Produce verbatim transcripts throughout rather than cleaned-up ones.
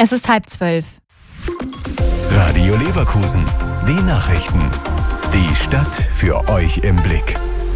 Es ist halb zwölf. Radio Leverkusen, die Nachrichten. Die Stadt für euch im Blick.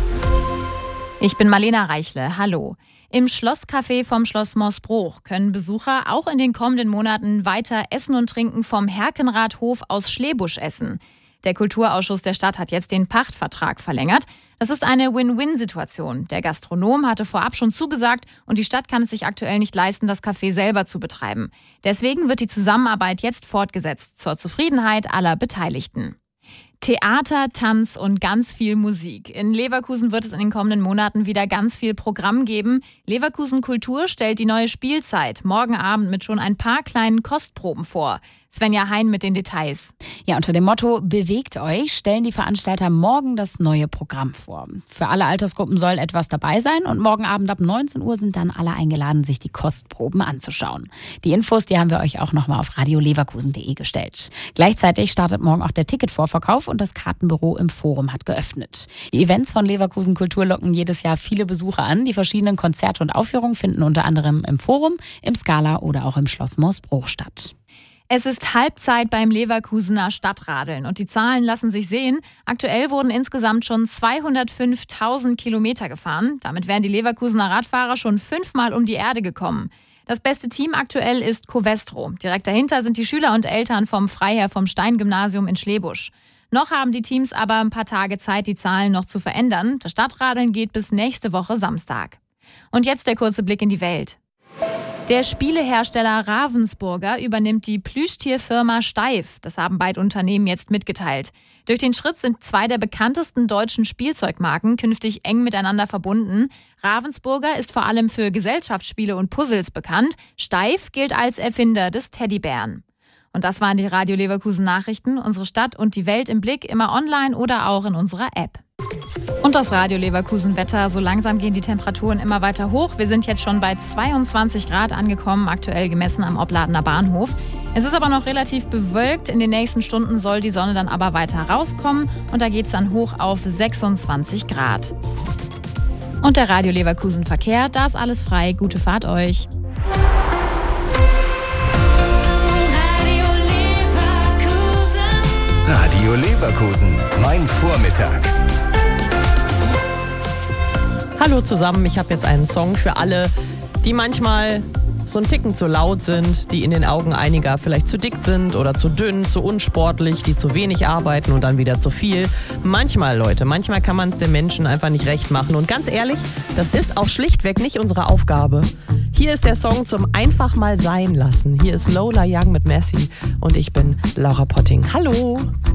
Ich bin Marlena Reichle, hallo. Im Schlosscafé vom Schloss Morsbruch können Besucher auch in den kommenden Monaten weiter Essen und Trinken vom Herkenrathhof aus Schlebusch essen. Der Kulturausschuss der Stadt hat jetzt den Pachtvertrag verlängert. Das ist eine Win-Win-Situation. Der Gastronom hatte vorab schon zugesagt und die Stadt kann es sich aktuell nicht leisten, das Café selber zu betreiben. Deswegen wird die Zusammenarbeit jetzt fortgesetzt, zur Zufriedenheit aller Beteiligten. Theater, Tanz und ganz viel Musik. In Leverkusen wird es in den kommenden Monaten wieder ganz viel Programm geben. Leverkusen Kultur stellt die neue Spielzeit morgen Abend mit schon ein paar kleinen Kostproben vor. Svenja Hein mit den Details. Ja, unter dem Motto Bewegt euch stellen die Veranstalter morgen das neue Programm vor. Für alle Altersgruppen soll etwas dabei sein und morgen Abend ab neunzehn Uhr sind dann alle eingeladen, sich die Kostproben anzuschauen. Die Infos, die haben wir euch auch nochmal auf radio leverkusen punkt de gestellt. Gleichzeitig startet morgen auch der Ticketvorverkauf und das Kartenbüro im Forum hat geöffnet. Die Events von Leverkusen Kultur locken jedes Jahr viele Besucher an. Die verschiedenen Konzerte und Aufführungen finden unter anderem im Forum, im Scala oder auch im Schloss Morsbruch statt. Es ist Halbzeit beim Leverkusener Stadtradeln und die Zahlen lassen sich sehen. Aktuell wurden insgesamt schon zweihundertfünftausend Kilometer gefahren. Damit wären die Leverkusener Radfahrer schon fünfmal um die Erde gekommen. Das beste Team aktuell ist Covestro. Direkt dahinter sind die Schüler und Eltern vom Freiherr vom Stein-Gymnasium in Schlebusch. Noch haben die Teams aber ein paar Tage Zeit, die Zahlen noch zu verändern. Das Stadtradeln geht bis nächste Woche Samstag. Und jetzt der kurze Blick in die Welt. Der Spielehersteller Ravensburger übernimmt die Plüschtierfirma Steiff. Das haben beide Unternehmen jetzt mitgeteilt. Durch den Schritt sind zwei der bekanntesten deutschen Spielzeugmarken künftig eng miteinander verbunden. Ravensburger ist vor allem für Gesellschaftsspiele und Puzzles bekannt. Steiff gilt als Erfinder des Teddybären. Und das waren die Radio Leverkusen Nachrichten. Unsere Stadt und die Welt im Blick, immer online oder auch in unserer App. Und das Radio Leverkusen Wetter. So langsam gehen die Temperaturen immer weiter hoch. Wir sind jetzt schon bei zweiundzwanzig Grad angekommen, aktuell gemessen am Opladener Bahnhof. Es ist aber noch relativ bewölkt. In den nächsten Stunden soll die Sonne dann aber weiter rauskommen. Und da geht es dann hoch auf sechsundzwanzig Grad. Und der Radio Leverkusen Verkehr, da ist alles frei. Gute Fahrt euch. Radio Leverkusen, mein Vormittag. Hallo zusammen, ich habe jetzt einen Song für alle, die manchmal so einen Ticken zu laut sind, die in den Augen einiger vielleicht zu dick sind oder zu dünn, zu unsportlich, die zu wenig arbeiten und dann wieder zu viel. Manchmal, Leute, manchmal kann man es den Menschen einfach nicht recht machen. Und ganz ehrlich, das ist auch schlichtweg nicht unsere Aufgabe. Hier ist der Song zum einfach mal sein lassen. Hier ist Lola Young mit Messi und ich bin Laura Potting. Hallo!